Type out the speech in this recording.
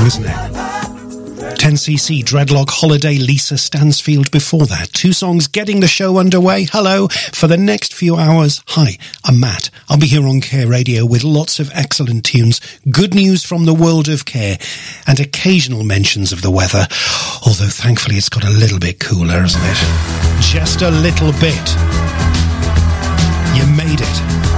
isn't it? 10cc, Dreadlock, Holiday, Lisa Stansfield before that. 2 songs getting the show underway. Hello. For the next few hours, hi, I'm Matt. I'll be here on Care Radio with lots of excellent tunes, good news from the world of care, and occasional mentions of the weather. Although thankfully it's got a little bit cooler, hasn't it? Just a little bit. You made it.